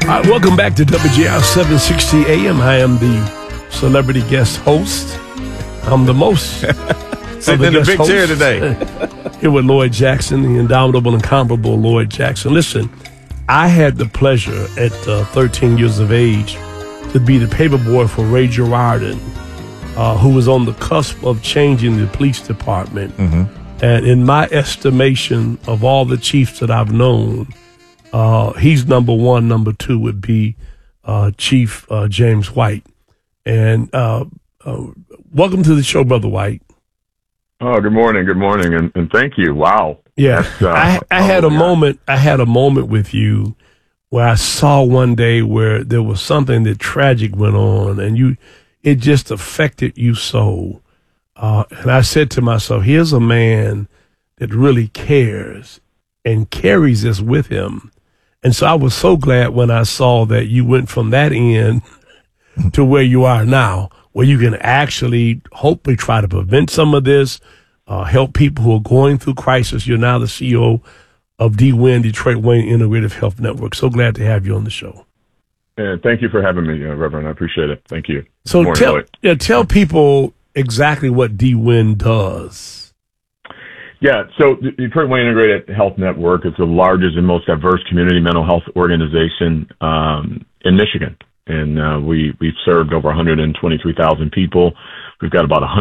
Welcome back to WJR 760 AM. I am the celebrity guest host. I'm the most sitting in the big chair today. Here with Lloyd Jackson, the indomitable, incomparable Lloyd Jackson. Listen, I had the pleasure at 13 years of age to be the paperboy for Ray Girardin, who was on the cusp of changing the police department. Mm-hmm. And in my estimation of all the chiefs that I've known, he's number one. Number two would be Chief James White. And welcome to the show, Brother White. Oh, good morning, and thank you. Wow. Yeah, I had a moment. I had a moment with you where I saw one day where there was something that tragic went on, and it just affected you so. And I said to myself, here's a man that really cares and carries this with him. And so I was so glad when I saw that you went from that end to where you are now, where you can actually hopefully try to prevent some of this, help people who are going through crisis. You're now the CEO of DWIN, Detroit Wayne Integrative Health Network. So glad to have you on the show. And thank you for having me, Reverend. I appreciate it. Thank you. So tell people exactly what DWIN does. Yeah, so the Detroit Wayne Integrated Health Network is the largest and most diverse community mental health organization in Michigan. And we've served over 123,000 people. We've got about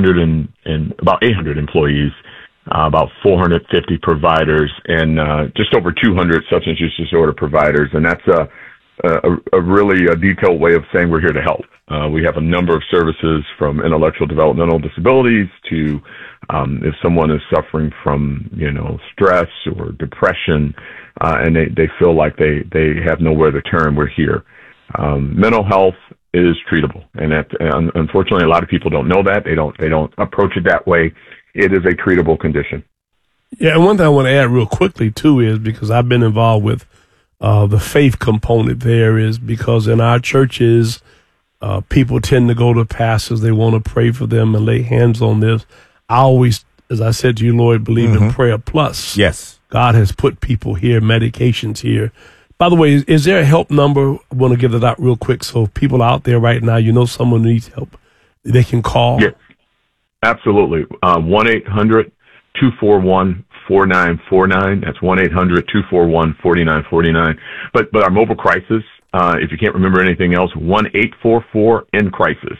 800 employees, about 450 providers, and just over 200 substance use disorder providers. And that's a really detailed way of saying we're here to help. We have a number of services from intellectual developmental disabilities to if someone is suffering from, stress or depression, and they feel like they have nowhere to turn, we're here. Mental health is treatable, and unfortunately, a lot of people don't know that. They don't approach it that way. It is a treatable condition. Yeah, and one thing I want to add real quickly too is because I've been involved with the faith component. There is because in our churches, people tend to go to pastors. They want to pray for them and lay hands on this. I always, as I said to you, Lloyd, believe in prayer plus. Yes, God has put people here, medications here. By the way, is there a help number? I want to give that out real quick so people out there right now, someone needs help, they can call. Yes, absolutely. 1-800-241-4949. That's 1-800-241-4949. But our mobile crisis, if you can't remember anything else, 1-844-IN-CRISIS.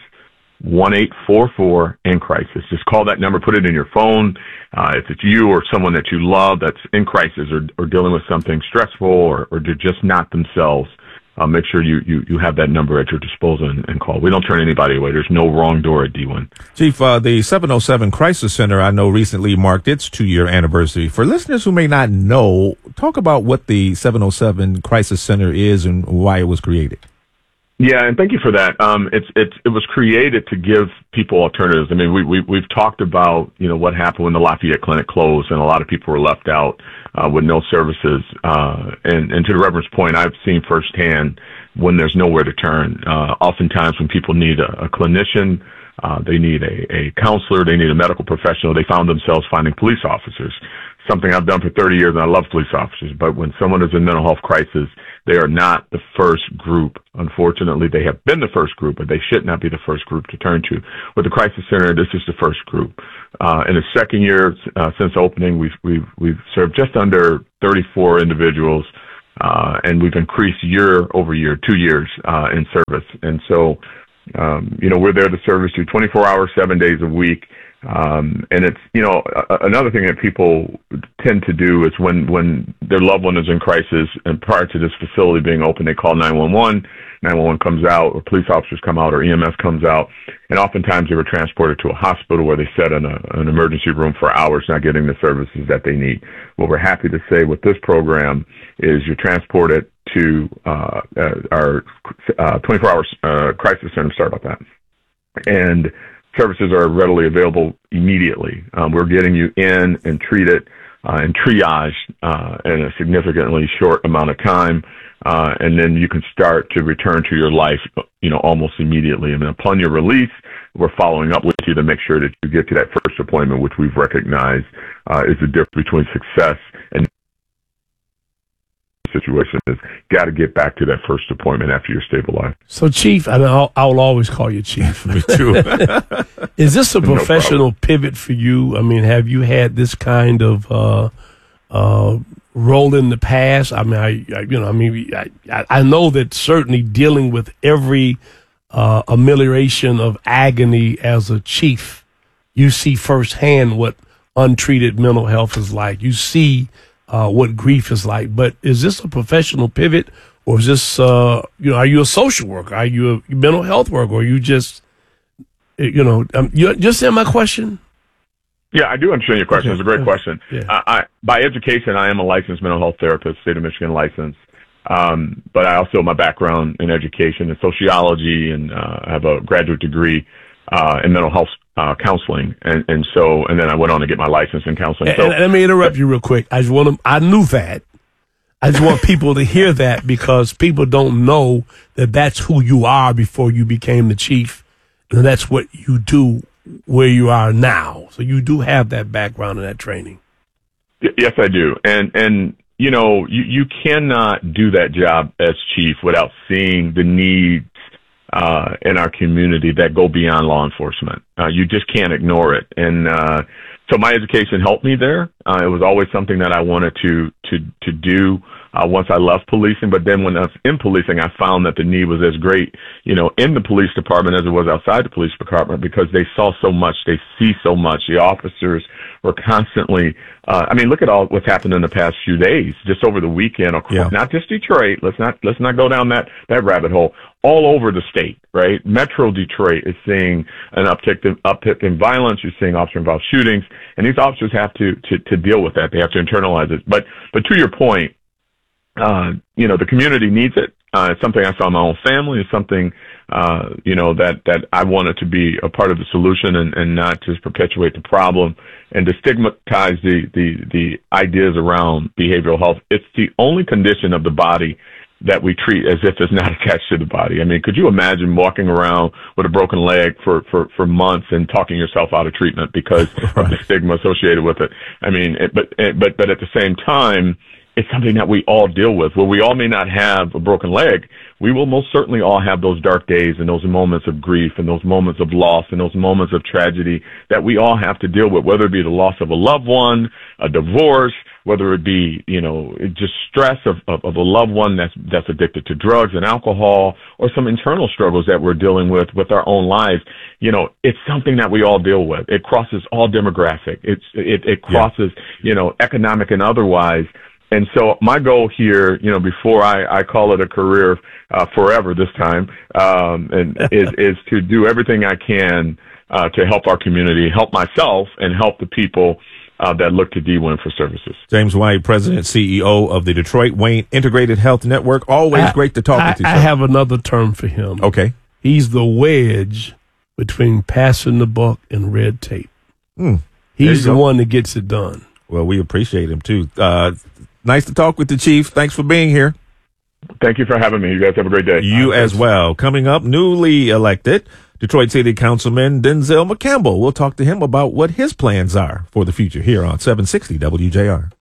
1-844-IN-CRISIS. Just call that number, put it in your phone. If it's you or someone that you love that's in crisis or dealing with something stressful or they're just not themselves, make sure you have that number at your disposal and call. We don't turn anybody away. There's no wrong door at DWIN. Chief, the 707 Crisis Center, I know recently marked its 2-year anniversary. For listeners who may not know, talk about what the 707 Crisis Center is and why it was created. Yeah, and thank you for that. It was created to give people alternatives. I mean, we've talked about what happened when the Lafayette Clinic closed, and a lot of people were left out with no services. And to the Reverend's point, I've seen firsthand when there's nowhere to turn. Oftentimes, when people need a clinician, they need a counselor, they need a medical professional, they found themselves finding police officers. Something I've done for 30 years, and I love police officers. But when someone is in mental health crisis, they are not the first group. Unfortunately, they have been the first group, but they should not be the first group to turn to. With the Crisis Center, this is the first group. In the second year since opening, we've served just under 34 individuals, and we've increased year over year, 2 years in service. And so, we're there to service you 24 hours, 7 days a week. And it's, another thing that people tend to do is when their loved one is in crisis and prior to this facility being open, they call 911. 911 comes out, or police officers come out, or EMS comes out, and oftentimes they were transported to a hospital where they sat in an emergency room for hours, not getting the services that they need. What we're happy to say with this program is you're transported to our 24-hour crisis center. Sorry about that. And services are readily available immediately. We're getting you in and treated and triaged in a significantly short amount of time. And then you can start to return to your life, almost immediately. And upon your release, we're following up with you to make sure that you get to that first appointment, which we've recognized is the difference between success and situation is got to get back to that first appointment after you're stabilized. So, Chief, I'll always call you Chief. Me too. Is this a professional pivot for you? I mean, have you had this kind of role in the past? I mean, I know that certainly dealing with every amelioration of agony as a chief, you see firsthand what untreated mental health is like. You see what grief is like. But is this a professional pivot, or is this, are you a social worker? Are you a mental health worker? Or are you just, you understand my question? Yeah, I do understand your question. It's a great question. Yeah. By education, I am a licensed mental health therapist, state of Michigan license. But I also, my background in education is sociology, and I have a graduate degree in mental health counseling, and then I went on to get my license in counseling. So, let me interrupt you real quick. I knew that. I just want people to hear that, because people don't know that that's who you are before you became the chief, and that's what you do where you are now. So you do have that background and that training. Yes, I do. And you cannot do that job as chief without seeing the needs in our community that go beyond law enforcement. You just can't ignore it. And so my education helped me there. It was always something that I wanted to do once I left policing. But then when I was in policing, I found that the need was as great, in the police department as it was outside the police department, because they saw so much, they see so much. The officers were constantly, look at all what's happened in the past few days, just over the weekend, not just Detroit. Let's not go down that rabbit hole. All over the state, right? Metro Detroit is seeing an uptick in violence. You're seeing officer-involved shootings, and these officers have to deal with that. They have to internalize it. But to your point, the community needs it. It's something I saw in my own family. It's something, that I wanted to be a part of the solution and not just perpetuate the problem and to stigmatize the ideas around behavioral health. It's the only condition of the body that we treat as if it's not attached to the body. I mean, could you imagine walking around with a broken leg for months and talking yourself out of treatment because of the stigma associated with it? I mean, but at the same time, it's something that we all deal with. Where we all may not have a broken leg, we will most certainly all have those dark days and those moments of grief and those moments of loss and those moments of tragedy that we all have to deal with, whether it be the loss of a loved one, a divorce, whether it be, just stress of a loved one that's addicted to drugs and alcohol, or some internal struggles that we're dealing with our own lives. It's something that we all deal with. It crosses all demographic. It crosses, economic and otherwise. And so my goal here, before I call it a career forever this time, is to do everything I can to help our community, help myself, and help the people that look to DWIN for services. James White, President, CEO of the Detroit Wayne Integrated Health Network. Always great to talk with you, sir. I have another term for him. Okay. He's the wedge between passing the buck and red tape. He's the one that gets it done. Well, we appreciate him, too. Nice to talk with the Chief. Thanks for being here. Thank you for having me. You guys have a great day. You as well. Coming up, newly elected Detroit City Councilman Denzel McCampbell. We'll talk to him about what his plans are for the future here on 760 WJR.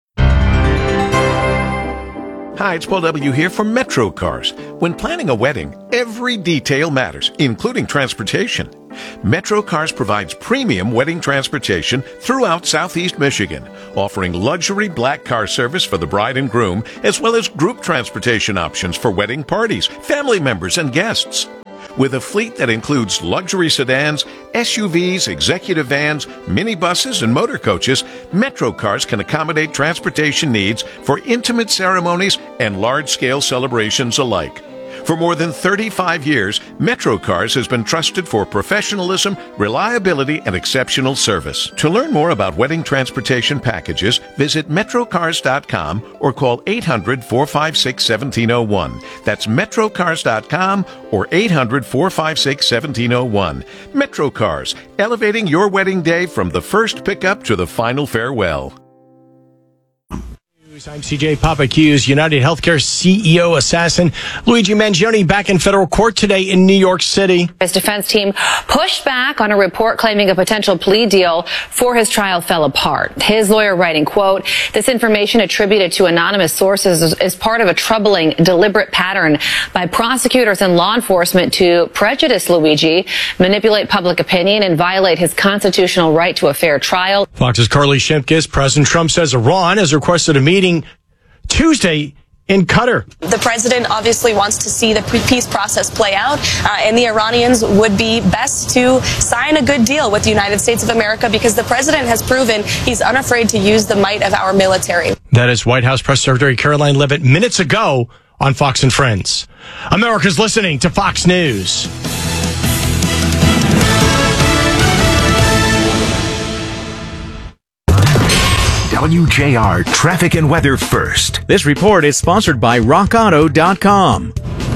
Hi, it's Paul W. here for Metro Cars. When planning a wedding, every detail matters, including transportation. Metro Cars provides premium wedding transportation throughout Southeast Michigan, offering luxury black car service for the bride and groom, as well as group transportation options for wedding parties, family members, and guests. With a fleet that includes luxury sedans, SUVs, executive vans, minibuses, and motor coaches, Metro Cars can accommodate transportation needs for intimate ceremonies and large-scale celebrations alike. For more than 35 years, Metro Cars has been trusted for professionalism, reliability, and exceptional service. To learn more about wedding transportation packages, visit metrocars.com or call 800-456-1701. That's metrocars.com or 800-456-1701. Metro Cars, elevating your wedding day from the first pickup to the final farewell. I'm CJ Papacu's United Healthcare CEO assassin Luigi Mangione back in federal court today in New York City. His defense team pushed back on a report claiming a potential plea deal for his trial fell apart. His lawyer writing, quote, "This information attributed to anonymous sources is part of a troubling, deliberate pattern by prosecutors and law enforcement to prejudice Luigi, manipulate public opinion, and violate his constitutional right to a fair trial." Fox's Carly Shimkus. President Trump says Iran has requested a meeting Tuesday in Qatar. The president obviously wants to see the peace process play out, and the Iranians would be best to sign a good deal with the United States of America because the president has proven he's unafraid to use the might of our military. That is White House Press Secretary Caroline Leavitt minutes ago on Fox and Friends. America's listening to Fox News. WJR Traffic and Weather First. This report is sponsored by RockAuto.com.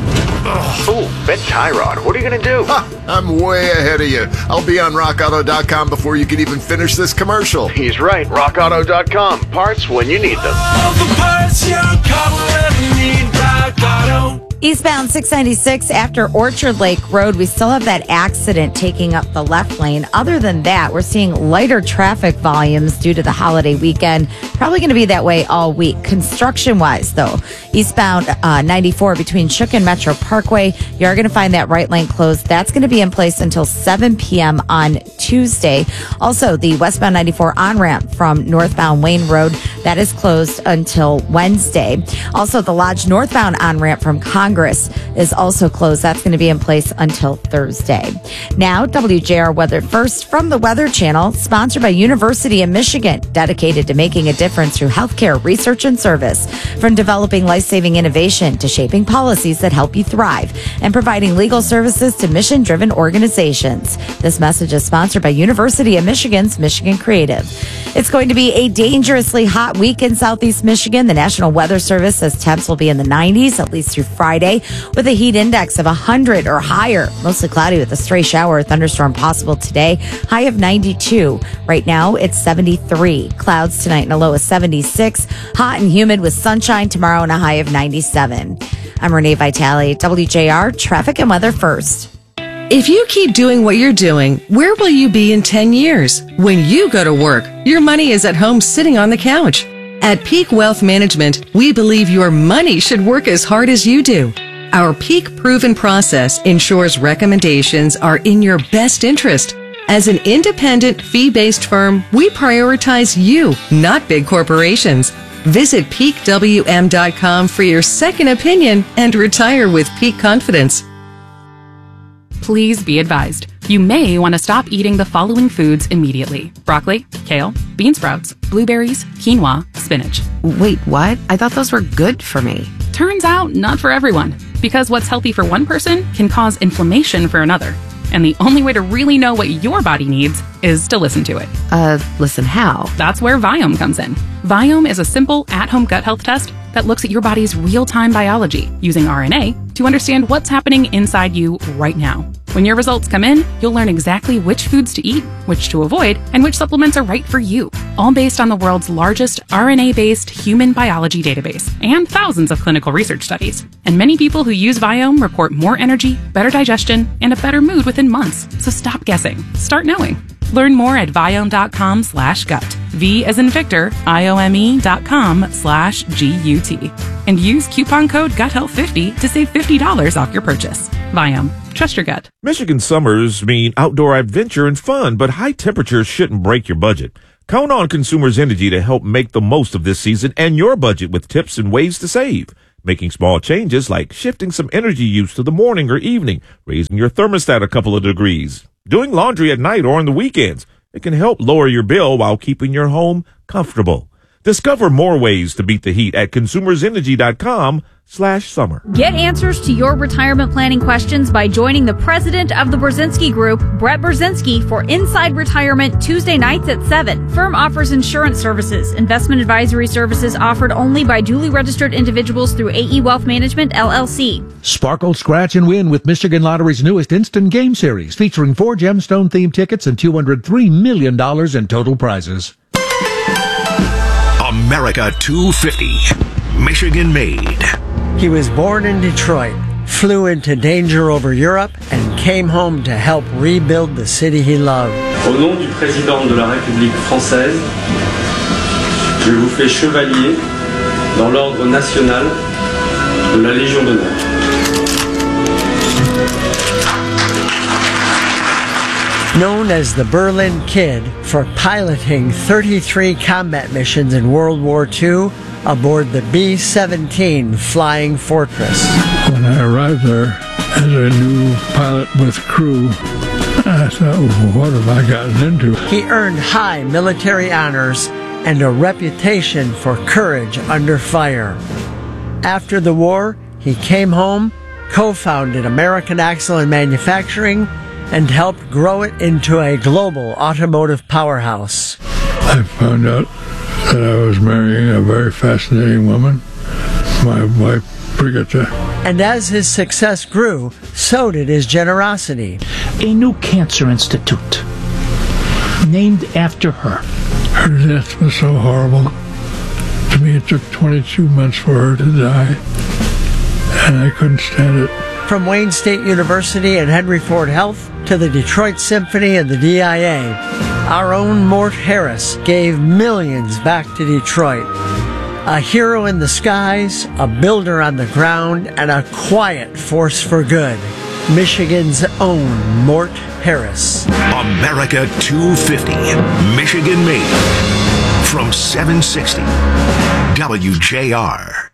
Oh, Ben Tyrod, what are you going to do? I'm way ahead of you. I'll be on RockAuto.com before you can even finish this commercial. He's right. RockAuto.com. Parts when you need them. All the parts your car will ever need. Rock Auto. Eastbound 696 after Orchard Lake Road, we still have that accident taking up the left lane. Other than that, we're seeing lighter traffic volumes due to the holiday weekend. Probably going to be that way all week. Construction-wise, though, eastbound 94 between Shook and Metro Parkway, you are going to find that right lane closed. That's going to be in place until 7 p.m. on Tuesday. Also, the westbound 94 on-ramp from northbound Wayne Road, that is closed until Wednesday. Also, the Lodge northbound on-ramp from Congress is also closed. That's going to be in place until Thursday. Now, WJR Weather First from the Weather Channel, sponsored by University of Michigan, dedicated to making a difference through healthcare research and service. From developing life-saving innovation to shaping policies that help you thrive and providing legal services to mission-driven organizations. This message is sponsored by University of Michigan's Michigan Creative. It's going to be a dangerously hot week in Southeast Michigan. The National Weather Service says temps will be in the 90s, at least through Friday, with a heat index of 100 or higher. Mostly cloudy with a stray shower or thunderstorm possible today. High of 92. Right now, it's 73. Clouds tonight and a low of 76. Hot and humid with sunshine tomorrow and a high of 97. I'm Renee Vitale, WJR Traffic and Weather First. If you keep doing what you're doing, where will you be in 10 years? When you go to work, your money is at home sitting on the couch. At Peak Wealth Management, we believe your money should work as hard as you do. Our Peak proven process ensures recommendations are in your best interest. As an independent, fee-based firm, we prioritize you, not big corporations. Visit peakwm.com for your second opinion and retire with Peak confidence. Please be advised. You may want to stop eating the following foods immediately: broccoli, kale, bean sprouts, blueberries, quinoa, spinach. Wait, what? I thought those were good for me. Turns out, not for everyone. Because what's healthy for one person can cause inflammation for another. And the only way to really know what your body needs is to listen to it. Listen how? That's where Viome comes in. Viome is a simple, at-home gut health test that looks at your body's real-time biology using RNA to understand what's happening inside you right now. When your results come in, you'll learn exactly which foods to eat, which to avoid, and which supplements are right for you. All based on the world's largest RNA-based human biology database and thousands of clinical research studies. And many people who use Viome report more energy, better digestion, and a better mood within months. So stop guessing. Start knowing. Learn more at Viome.com/gut. V as in Victor, IOME.com/GUT. And use coupon code GUTHEALTH50 to save $50 off your purchase. Viome. Trust your gut. Michigan summers mean outdoor adventure and fun, but high temperatures shouldn't break your budget. Count on Consumers Energy to help make the most of this season and your budget with tips and ways to save. Making small changes like shifting some energy use to the morning or evening, raising your thermostat a couple of degrees, doing laundry at night or on the weekends. It can help lower your bill while keeping your home comfortable. Discover more ways to beat the heat at consumersenergy.com/summer. Get answers to your retirement planning questions by joining the president of the Brzezinski Group, Brett Brzezinski, for Inside Retirement Tuesday nights at 7. Firm offers insurance services, investment advisory services offered only by duly registered individuals through AE Wealth Management, LLC. Sparkle, scratch, and win with Michigan Lottery's newest instant game series, featuring 4 gemstone-themed tickets and $203 million in total prizes. America 250, Michigan made. He was born in Detroit, flew into danger over Europe, and came home to help rebuild the city he loved. Au nom du président de la République française, je vous fais chevalier dans l'ordre national de la Légion d'honneur. Known as the Berlin Kid for piloting 33 combat missions in World War II aboard the B-17 Flying Fortress. When I arrived there as a new pilot with crew, I thought, well, what have I gotten into? He earned high military honors and a reputation for courage under fire. After the war, he came home, co-founded American Axle and Manufacturing, and helped grow it into a global automotive powerhouse. I found out that I was marrying a very fascinating woman, my wife, Brigitte. And as his success grew, so did his generosity. A new cancer institute named after her. Her death was so horrible. To me, it took 22 months for her to die, and I couldn't stand it. From Wayne State University and Henry Ford Health to the Detroit Symphony and the DIA, our own Mort Harris gave millions back to Detroit. A hero in the skies, a builder on the ground, and a quiet force for good. Michigan's own Mort Harris. America 250, Michigan made. From 760, WJR.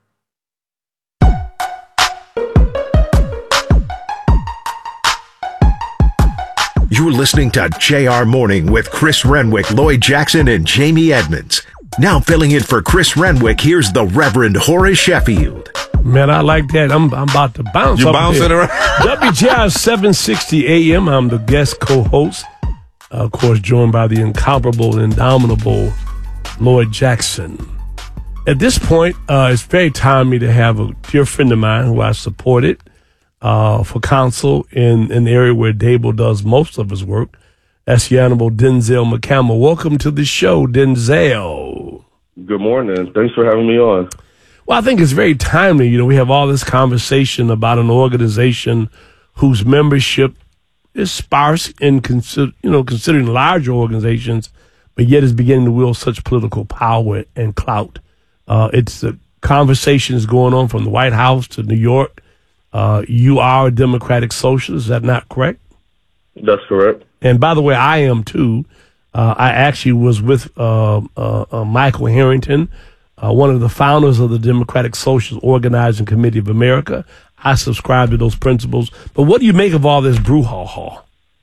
You're listening to JR Morning with Chris Renwick, Lloyd Jackson, and Jamie Edmonds. Now filling in for Chris Renwick, here's the Reverend Horace Sheffield. Man, I like that. I'm about to bounce. You're bouncing around. WJR 760 AM. I'm the guest co-host. Of course, joined by the incomparable, indomitable Lloyd Jackson. At this point, it's very timely to have a dear friend of mine who I supported for counsel in the area where Dable does most of his work. That's the Honorable Denzel McCampbell. Welcome to the show, Denzel. Good morning. Thanks for having me on. Well, I think it's very timely. You know, we have all this conversation about an organization whose membership is sparse in considering larger organizations, but yet is beginning to wield such political power and clout. It's the conversations going on from the White House to New York. You are a Democratic Socialist. Is that not correct? That's correct. And by the way, I am too. I actually was with Michael Harrington, one of the founders of the Democratic Socialist Organizing Committee of America. I subscribe to those principles. But what do you make of all this brouhaha?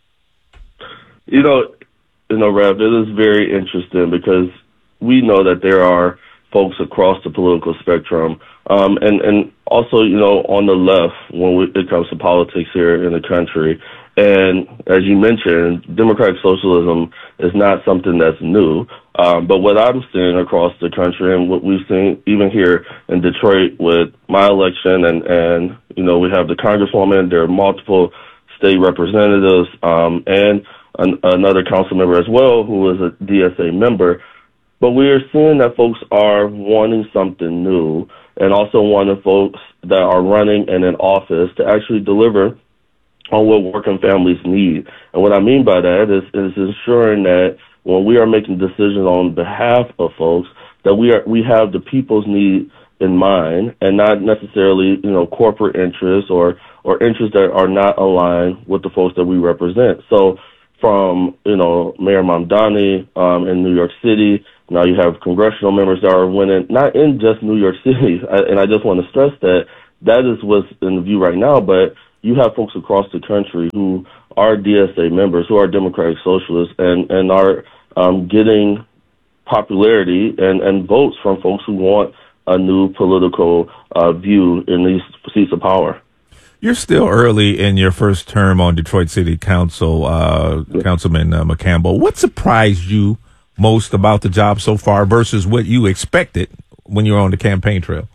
You know, Rev, it is very interesting because we know that there are folks across the political spectrum, and also, you know, on the left when it comes to politics here in the country. And as you mentioned, democratic socialism is not something that's new. But what I'm seeing across the country and what we've seen even here in Detroit with my election and you know, we have the Congresswoman, there are multiple state representatives, and another council member as well who is a DSA member. But we are seeing that folks are wanting something new and also wanting folks that are running and in office to actually deliver on what working families need. And what I mean by that is ensuring that when we are making decisions on behalf of folks, that we have the people's need in mind and not necessarily, you know, corporate interests or interests that are not aligned with the folks that we represent. So from, you know, Mayor Mamdani in New York City, now you have congressional members that are winning, not in just New York City, and I just want to stress that is what's in the view right now, but you have folks across the country who are DSA members, who are Democratic Socialists, and are getting popularity and votes from folks who want a new political view in these seats of power. You're still early in your first term on Detroit City Council, Councilman McCampbell. What surprised you most about the job so far versus what you expected when you were on the campaign trail?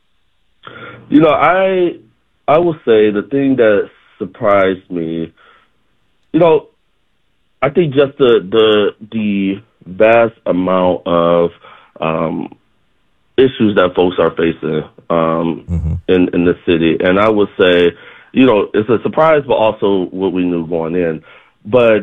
You know, I will say the thing that surprised me, you know, I think just the vast amount of issues that folks are facing in the city. And I would say, you know, it's a surprise, but also what we knew going in. But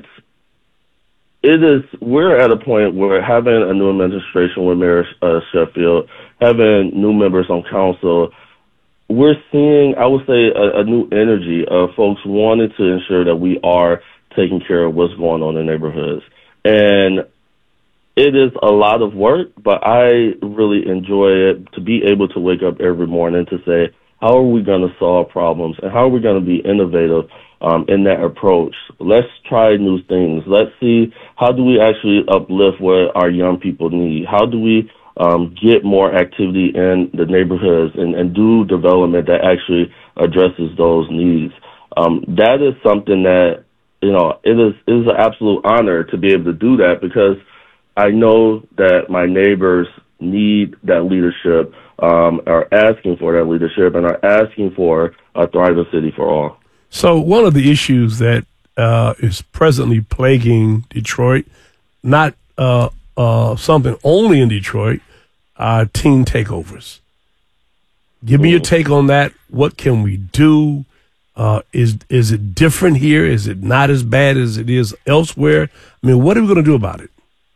we're at a point where having a new administration with Mayor Sheffield, having new members on council, we're seeing, I would say, a new energy of folks wanting to ensure that we are taking care of what's going on in neighborhoods. And it is a lot of work, but I really enjoy it to be able to wake up every morning to say, how are we going to solve problems and how are we going to be innovative in that approach? Let's try new things. Let's see, how do we actually uplift what our young people need? How do we get more activity in the neighborhoods and do development that actually addresses those needs? That is something that, you know, it is an absolute honor to be able to do that, because I know that my neighbors need that leadership, are asking for that leadership, and are asking for a thriving city for all. So one of the issues that is presently plaguing Detroit, not something only in Detroit, are teen takeovers. Give me your take on that. What can we do? Is it different here? Is it not as bad as it is elsewhere? I mean, what are we going to do about it?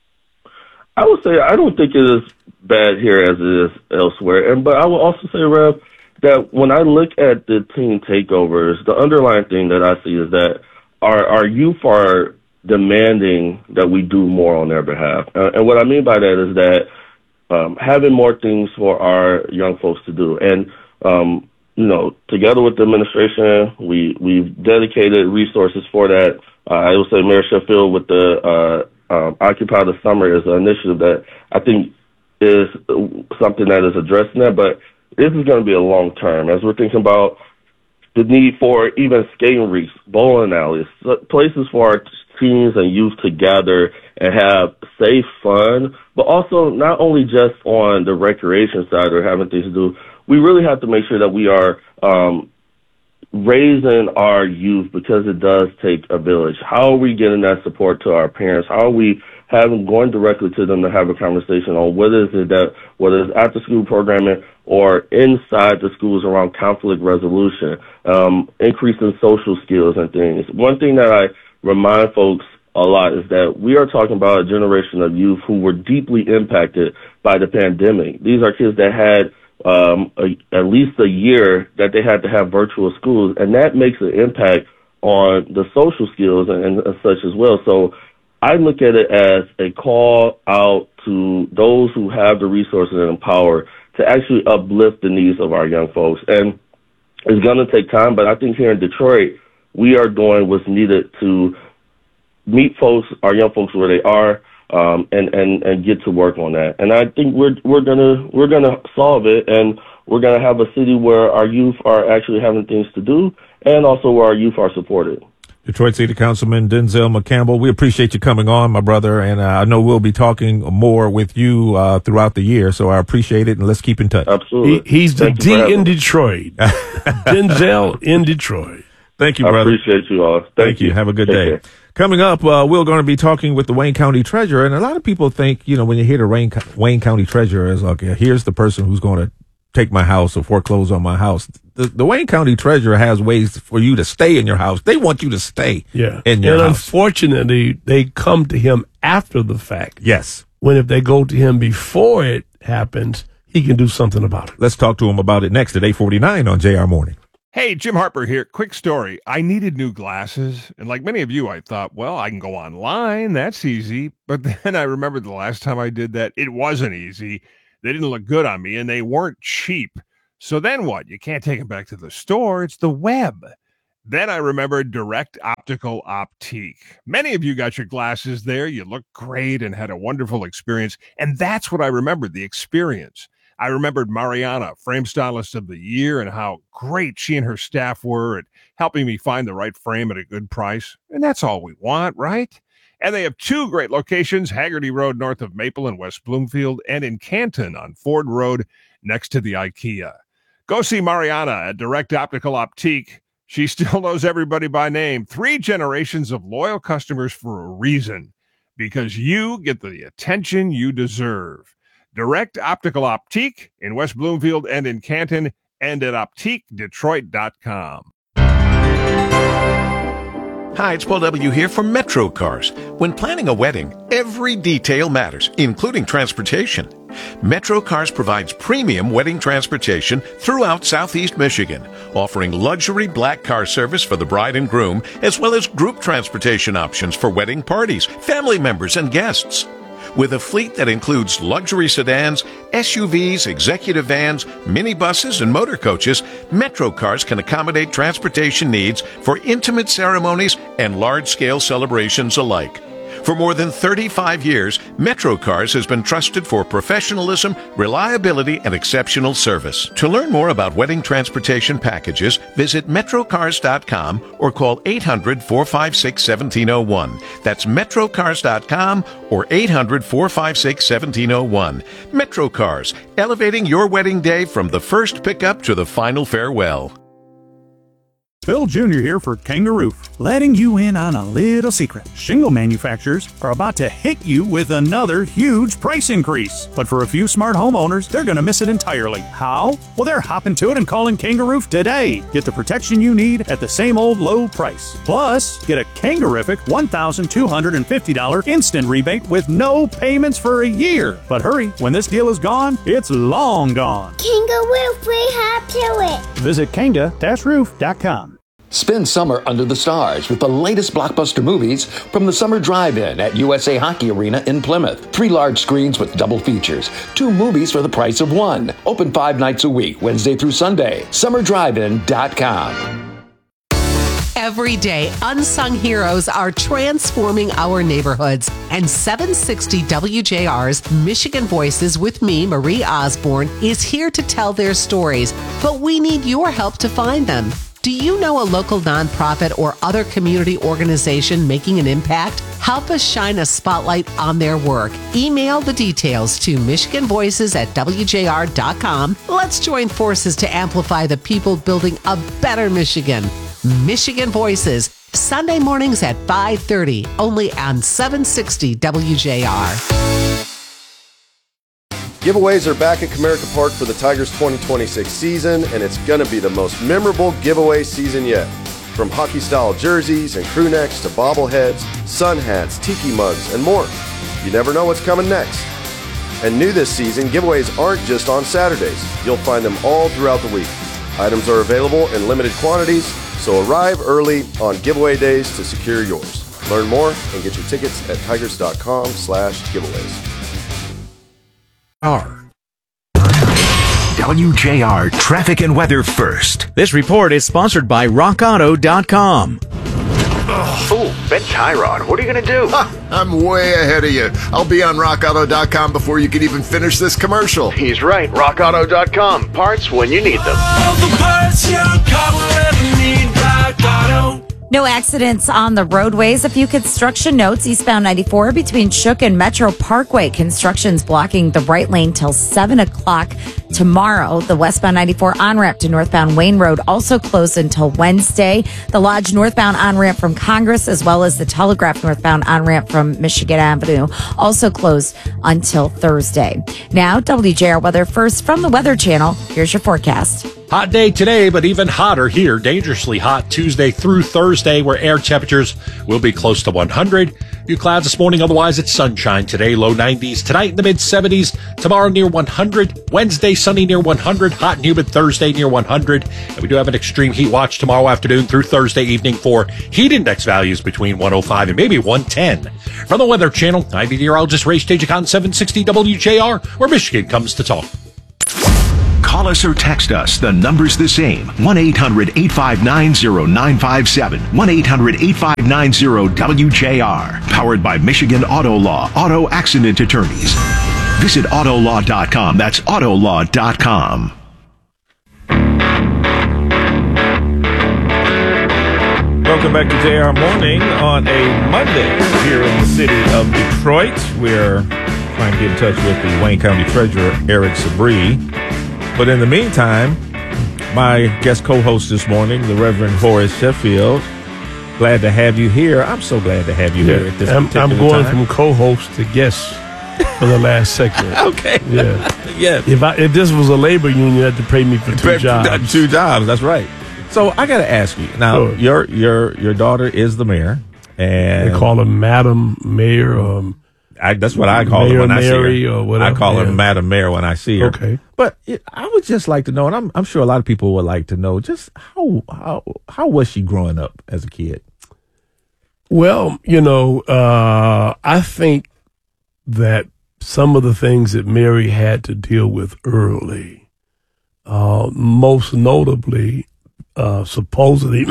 I would say I don't think it is bad here as it is elsewhere. But I will also say, Rev, that when I look at the teen takeovers, the underlying thing that I see is that our youth are demanding that we do more on their behalf. And what I mean by that is that having more things for our young folks to do. And, you know, together with the administration, we've dedicated resources for that. I would say Mayor Sheffield with the Occupy the Summer is an initiative that I think is something that is addressing that, but this is going to be a long term. As we're thinking about the need for even skating rinks, bowling alleys, places for our teens and youth to gather and have safe fun, but also not only just on the recreation side or having things to do, we really have to make sure that we are raising our youth, because it does take a village. How are we getting that support to our parents? How are we going directly to them to have a conversation on whether it's after school programming or inside the schools around conflict resolution, increasing social skills and things. One thing that I remind folks a lot is that we are talking about a generation of youth who were deeply impacted by the pandemic. These are kids that had at least a year that they had to have virtual schools, and that makes an impact on the social skills and such as well. So I look at it as a call out to those who have the resources and power to actually uplift the needs of our young folks. And it's going to take time, but I think here in Detroit, we are doing what's needed to meet folks, our young folks, where they are, and get to work on that. And I think we're gonna solve it, and we're gonna have a city where our youth are actually having things to do, and also where our youth are supported. Detroit City Councilman Denzel McCampbell, we appreciate you coming on, my brother, and I know we'll be talking more with you throughout the year, so I appreciate it, and let's keep in touch. Absolutely. He's the D in Detroit. Denzel in Detroit. Thank you, brother. I appreciate you all. Thank you. Have a good day. Care. Coming up, we're going to be talking with the Wayne County Treasurer, and a lot of people think, you know, when you hear the Wayne County Treasurer, is like, here's the person who's going to take my house or foreclose on my house. The Wayne County Treasurer has ways for you to stay in your house. They want you to stay in your house. And unfortunately, they come to him after the fact. Yes. When if they go to him before it happens, he can do something about it. Let's talk to him about it next at 8:49 on JR Morning. Hey, Jim Harper here. Quick story. I needed new glasses, and like many of you, I thought, well, I can go online. That's easy. But then I remembered the last time I did that, it wasn't easy. They didn't look good on me, and they weren't cheap. So then what? You can't take them back to the store. It's the web. Then I remembered Direct Optical Optique. Many of you got your glasses there. You looked great and had a wonderful experience. And that's what I remembered, the experience. I remembered Mariana, Frame Stylist of the Year, and how great she and her staff were at helping me find the right frame at a good price. And that's all we want, right? And they have two great locations, Haggerty Road north of Maple in West Bloomfield, and in Canton on Ford Road next to the IKEA. Go see Mariana at Direct Optical Optique. She still knows everybody by name. 3 generations of loyal customers for a reason, because you get the attention you deserve. Direct Optical Optique in West Bloomfield and in Canton, and at OptiqueDetroit.com. Hi, it's Paul W. here from Metro Cars. When planning a wedding, every detail matters, including transportation. Metro Cars provides premium wedding transportation throughout Southeast Michigan, offering luxury black car service for the bride and groom, as well as group transportation options for wedding parties, family members, and guests. With a fleet that includes luxury sedans, SUVs, executive vans, minibuses, and motor coaches, Metro Cars can accommodate transportation needs for intimate ceremonies and large-scale celebrations alike. For more than 35 years, Metro Cars has been trusted for professionalism, reliability, and exceptional service. To learn more about wedding transportation packages, visit metrocars.com or call 800-456-1701. That's metrocars.com or 800-456-1701. Metro Cars, elevating your wedding day from the first pickup to the final farewell. Phil Jr. here for Kangaroo, letting you in on a little secret. Shingle manufacturers are about to hit you with another huge price increase. But for a few smart homeowners, they're going to miss it entirely. How? Well, they're hopping to it and calling Kangaroo today. Get the protection you need at the same old low price. Plus, get a Kangarific $1,250 instant rebate with no payments for a year. But hurry, when this deal is gone, it's long gone. Kangaroo, we hop to it. Visit kanga-roof.com. Spend summer under the stars with the latest blockbuster movies from the Summer Drive-In at USA Hockey Arena in Plymouth. 3 large screens with double features. 2 movies for the price of 1. Open 5 nights a week, Wednesday through Sunday. SummerDriveIn.com. Every day, unsung heroes are transforming our neighborhoods. And 760 WJR's Michigan Voices with me, Marie Osborne, is here to tell their stories. But we need your help to find them. Do you know a local nonprofit or other community organization making an impact? Help us shine a spotlight on their work. Email the details to michiganvoices@wjr.com. Let's join forces to amplify the people building a better Michigan. Michigan Voices, Sunday mornings at 5:30, only on 760 WJR. Giveaways are back at Comerica Park for the Tigers 2026 season, and it's going to be the most memorable giveaway season yet. From hockey-style jerseys and crew necks to bobbleheads, sun hats, tiki mugs, and more. You never know what's coming next. And new this season, giveaways aren't just on Saturdays. You'll find them all throughout the week. Items are available in limited quantities, so arrive early on giveaway days to secure yours. Learn more and get your tickets at tigers.com/giveaways. WJR traffic and weather first. This report is sponsored by RockAuto.com. Ooh, Ben Tyrod, what are you going to do? I'm way ahead of you. I'll be on RockAuto.com before you can even finish this commercial. He's right. RockAuto.com. Parts when you need them. All the parts your car will ever need. Rock Auto. No accidents on the roadways. A few construction notes. Eastbound 94 between Shook and Metro Parkway. Construction's blocking the right lane till 7 o'clock tomorrow. The westbound 94 on-ramp to northbound Wayne Road also closed until Wednesday. The Lodge northbound on-ramp from Congress, as well as the Telegraph northbound on-ramp from Michigan Avenue, also closed until Thursday. Now, WJR weather first from the Weather Channel. Here's your forecast. Hot day today, but even hotter here. Dangerously hot Tuesday through Thursday, where air temperatures will be close to 100. Few clouds this morning, otherwise it's sunshine today. Low 90s tonight in the mid-70s. Tomorrow near 100. Wednesday sunny near 100. Hot and humid Thursday near 100. And we do have an extreme heat watch tomorrow afternoon through Thursday evening for heat index values between 105 and maybe 110. From the Weather Channel, I'm meteorologist Ray Stagik on 760 WJR, where Michigan comes to talk. Call us or text us. The number's the same. 1-800-859-0957. 1-800-859-WJR. Powered by Michigan Auto Law. Auto Accident Attorneys. Visit Autolaw.com. That's Autolaw.com. Welcome back to JR Morning on a Monday here in the city of Detroit. We're trying to get in touch with the Wayne County Treasurer, Eric Sabree. But in the meantime, my guest co-host this morning, the Reverend Horace Sheffield, glad to have you here. I'm so glad to have you here at this particular I'm going time. from co-host to guest. for the last segment. Okay. Yeah. If this was a labor union, you had to pay me for two jobs. 2 jobs. That's right. So I got to ask you now. Sure. Your daughter is the mayor, and they call her Madam Mayor. That's what I call her when I see her. Or whatever. I call her Madam Mayor when I see her. Okay. But I would just like to know, and I'm sure a lot of people would like to know, just how was she growing up as a kid? Well, I think that some of the things that Mary had to deal with early, most notably, supposedly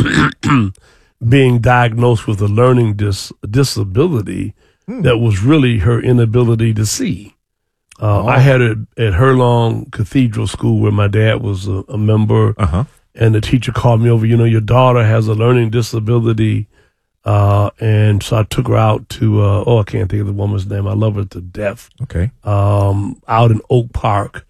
being diagnosed with a learning disability that was really her inability to see. I had it at Herlong Cathedral School where my dad was a member, and the teacher called me over. Your daughter has a learning disability, and so I took her out to I can't think of the woman's name. I love her to death. Okay, out in Oak Park,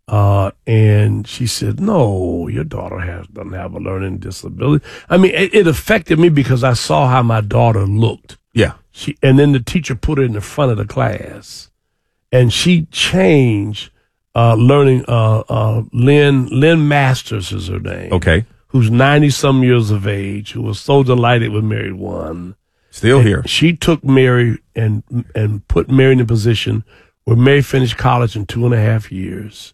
and she said, "No, your daughter doesn't have a learning disability." I mean, it affected me because I saw how my daughter looked. Yeah, and then the teacher put her in the front of the class. And she changed learning. Lynn Masters is her name. Okay. Who's 90-some years of age, who was so delighted with Mary One. Still here. She took Mary and put Mary in a position where Mary finished college in 2.5 years.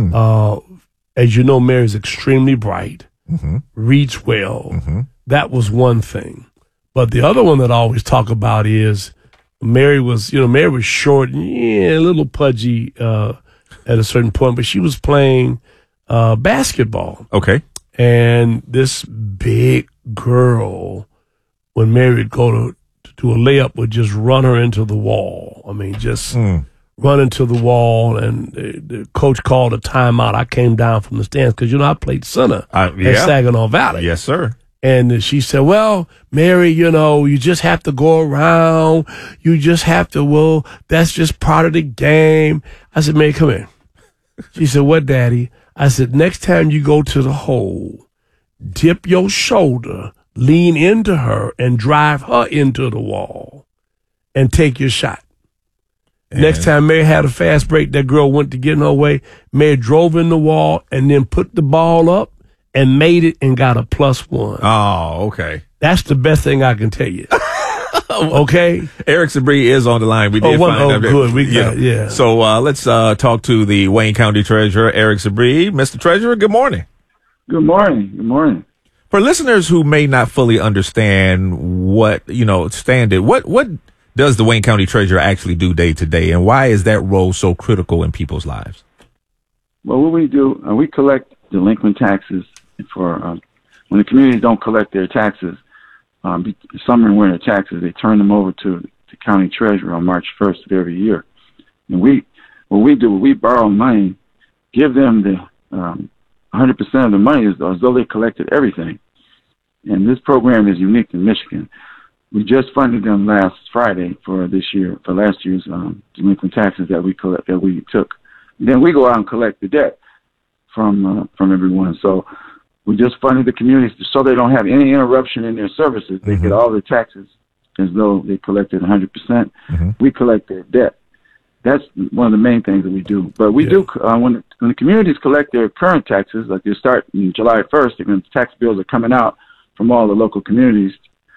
As you know, Mary's extremely bright, reads well. That was one thing. But the other one that I always talk about is Mary was short and a little pudgy at a certain point, but she was playing basketball. Okay. And this big girl, when Mary would go to do a layup, would just run her into the wall. I mean, just run into the wall, and the coach called a timeout. I came down from the stands because, I played center at Saginaw Valley. Yes, sir. And she said, well, Mary, you just have to go around. You just have to, that's just part of the game. I said, Mary, come here. She said, what, Daddy? I said, next time you go to the hole, dip your shoulder, lean into her, and drive her into the wall and take your shot. And next time Mary had a fast break, that girl went to get in her way. Mary drove in the wall and then put the ball up and made it and got a +1. Oh, okay. That's the best thing I can tell you. Okay? Eric Sabree is on the line. We did find out. Good. We got, yeah. So let's talk to the Wayne County Treasurer, Eric Sabree. Mr. Treasurer, good morning. Good morning. Good morning. For listeners who may not fully understand what does the Wayne County Treasurer actually do day to day, and why is that role so critical in people's lives? Well, what we do, we collect delinquent taxes for when the communities don't collect their taxes, summer and winter taxes, they turn them over to the county treasurer on March 1st of every year. And we borrow money, give them the 100% of the money as though they collected everything. And this program is unique in Michigan. We just funded them last Friday for last year's delinquent taxes that we took. Then we go out and collect the debt from everyone. So we just funded the communities so they don't have any interruption in their services. They get all their taxes as though they collected 100%. We collect their debt. That's one of the main things that we do. But we do, when the communities collect their current taxes, like they start in July 1st, when the tax bills are coming out from all the local communities,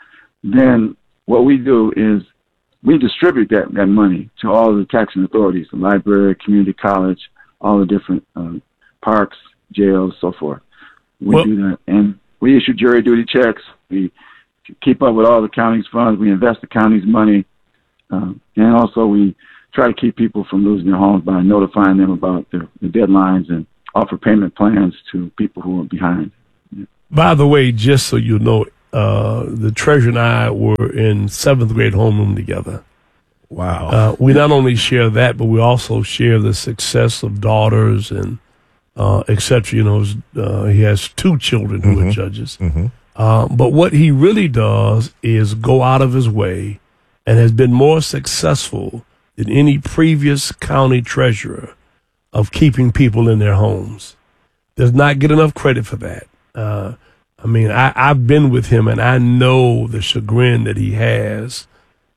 then what we do is we distribute that money to all the taxing authorities, the library, community college, all the different parks, jails, so forth. We do that. And we issue jury duty checks. We keep up with all the county's funds. We invest the county's money. And also we try to keep people from losing their homes by notifying them about the deadlines and offer payment plans to people who are behind. By the way, just so you know, the treasurer and I were in 7th grade homeroom together. Wow. We not only share that, but we also share the success of daughters and et cetera. He has 2 children who are judges. But what he really does is go out of his way and has been more successful than any previous county treasurer of keeping people in their homes. Does not get enough credit for that. I've been with him, and I know the chagrin that he has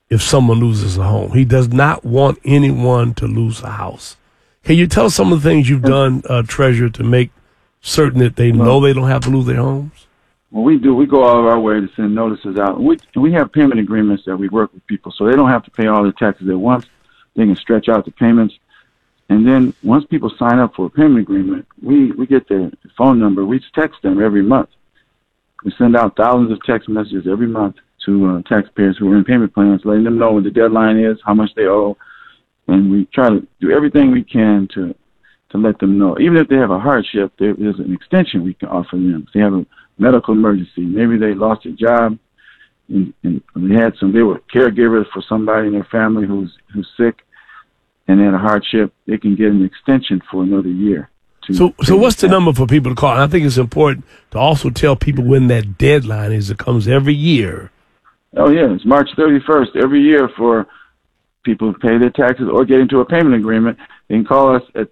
if someone loses a home. He does not want anyone to lose a house. Can you tell us some of the things you've done, Treasurer, to make certain that they know they don't have to lose their homes? Well, we do. We go out of our way to send notices out. We have payment agreements that we work with people, so they don't have to pay all their taxes at once. They can stretch out the payments. And then once people sign up for a payment agreement, we get their phone number. We text them every month. We send out thousands of text messages every month to taxpayers who are in payment plans, letting them know what the deadline is, how much they owe, and we try to do everything we can to let them know. Even if they have a hardship, there's an extension we can offer them. If they have a medical emergency, maybe they lost their job, and they were caregivers for somebody in their family who's sick, and they had a hardship, they can get an extension for another year. So what's the number for people to call? And I think it's important to also tell people when that deadline is. It comes every year. Oh, yeah. It's March 31st every year for people who pay their taxes or get into a payment agreement. They can call us at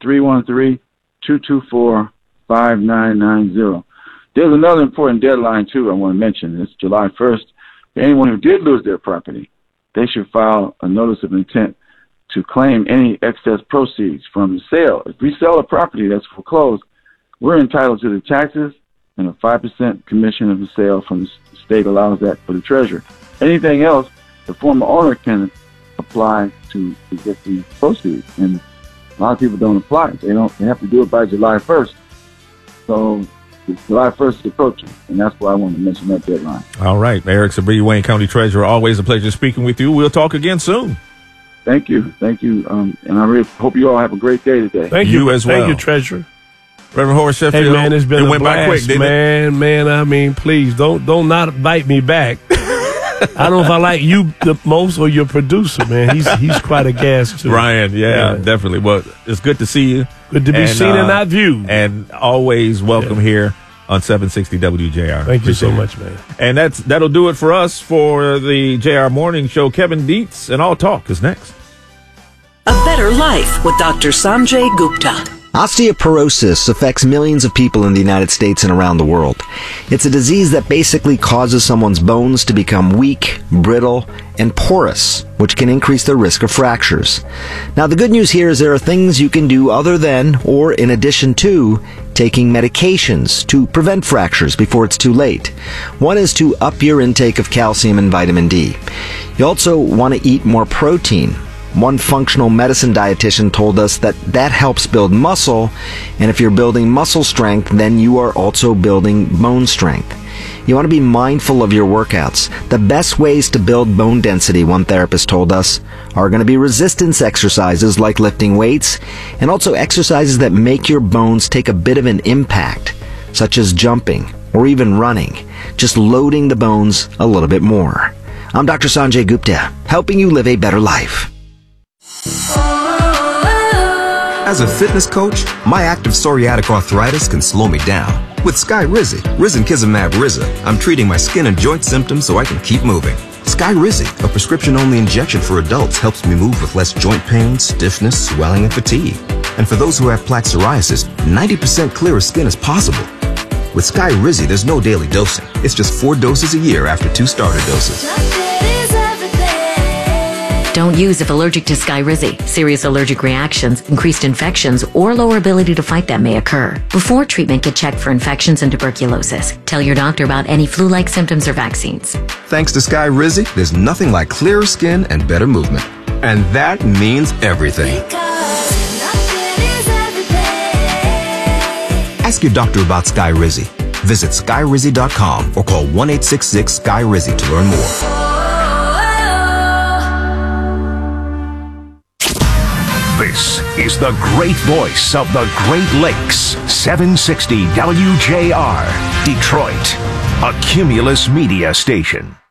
313-224-5990. There's another important deadline, too, I want to mention. It's July 1st. For anyone who did lose their property, they should file a notice of intent to claim any excess proceeds from the sale. If we sell a property that's foreclosed, we're entitled to the taxes and a 5% commission of the sale from the state allows that for the treasurer. Anything else, the former owner can apply to get the proceeds. And a lot of people don't apply. They have to do it by July 1st. So July 1st is approaching, and that's why I wanted to mention that deadline. All right. Eric Sabree, Wayne County Treasurer, always a pleasure speaking with you. We'll talk again soon. Thank you. And I really hope you all have a great day today. Thank you as well. Thank you, Treasurer. Reverend Horace Sheffield. Hey, man, it's been a went blast, by quick, didn't it? Man, I mean, please, don't not invite me back. I don't know if I like you the most or your producer, man. He's quite a gas, too. Ryan, yeah, definitely. Well, it's good to see you. Good to be seen and not viewed. And always welcome here on 760 WJR. Thank you so much, man. And that'll do it for us for the JR Morning Show. Kevin Dietz and All Talk is next. A Better Life with Dr. Sanjay Gupta. Osteoporosis affects millions of people in the United States and around the world. It's a disease that basically causes someone's bones to become weak, brittle, and porous, which can increase their risk of fractures. Now, the good news here is there are things you can do other than, or in addition to, taking medications to prevent fractures before it's too late. One is to up your intake of calcium and vitamin D. You also want to eat more protein. One functional medicine dietitian told us that helps build muscle, and if you're building muscle strength, then you are also building bone strength. You want to be mindful of your workouts. The best ways to build bone density, one therapist told us, are going to be resistance exercises like lifting weights, and also exercises that make your bones take a bit of an impact, such as jumping or even running, just loading the bones a little bit more. I'm Dr. Sanjay Gupta, helping you live a better life. As a fitness coach, my active psoriatic arthritis can slow me down. With Skyrizi, Risankizumab Riza, I'm treating my skin and joint symptoms so I can keep moving. Skyrizi, a prescription-only injection for adults, helps me move with less joint pain, stiffness, swelling, and fatigue. And for those who have plaque psoriasis, 90% clearer skin is possible. With Skyrizi, there's no daily dosing. It's just 4 doses a year after 2 starter doses. Don't use if allergic to Skyrizi. Serious allergic reactions, increased infections, or lower ability to fight them may occur. Before treatment, get checked for infections and tuberculosis. Tell your doctor about any flu-like symptoms or vaccines. Thanks to Skyrizi, there's nothing like clearer skin and better movement. And that means everything. Ask your doctor about Skyrizi. Visit Skyrizi.com or call 1-866-SKY-RIZI to learn more. This is the great voice of the Great Lakes, 760 WJR, Detroit, a Cumulus Media station.